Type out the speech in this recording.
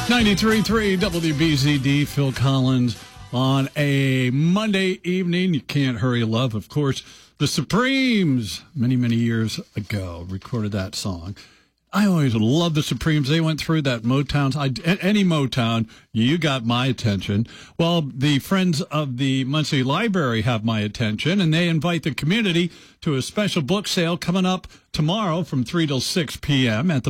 93.3 WBZD, Phil Collins on a Monday evening. You can't hurry love. Of course, the Supremes, many, many years ago, recorded that song. I always loved the Supremes. They went through that Motown. Any Motown, you got my attention. Well, the Friends of the Muncie Library have my attention, and they invite the community to a special book sale coming up tomorrow from 3 till 6 p.m. at the